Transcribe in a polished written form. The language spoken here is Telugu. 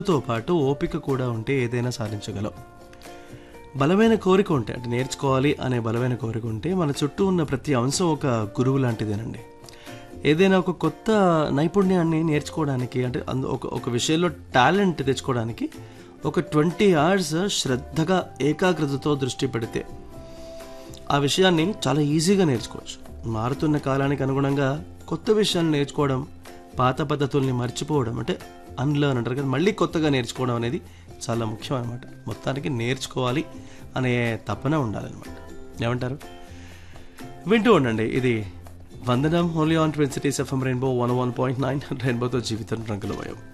తో పాటు ఓపిక కూడా ఉంటే ఏదైనా సాధించగలం. బలమైన కోరిక ఉంటే అంటే నేర్చుకోవాలి అనే బలమైన కోరిక ఉంటే మన చుట్టూ ఉన్న ప్రతి అంశం ఒక గురువు లాంటిదేనండి. ఏదైనా ఒక కొత్త నైపుణ్యాన్ని నేర్చుకోవడానికి అంటే ఒక ఒక విషయంలో టాలెంట్ తెచ్చుకోవడానికి ఒక 20 అవర్స్ శ్రద్ధగా ఏకాగ్రతతో దృష్టి పెడితే ఆ విషయాన్ని చాలా ఈజీగా నేర్చుకోవచ్చు. మారుతున్న కాలానికి అనుగుణంగా కొత్త విషయాన్ని నేర్చుకోవడం, పాత పద్ధతుల్ని మర్చిపోవడం అంటే అన్లర్న్ అంటారు కదా, మళ్ళీ కొత్తగా నేర్చుకోవడం అనేది చాలా ముఖ్యం అనమాట. మొత్తానికి నేర్చుకోవాలి అనే తపన ఉండాలన్నమాట. ఏమంటారు? వింటూ ఉండండి. ఇది వందనం only on twin cities FM rainbow 101.9 రెయిన్బోతో జీవితం రంగుల వయం.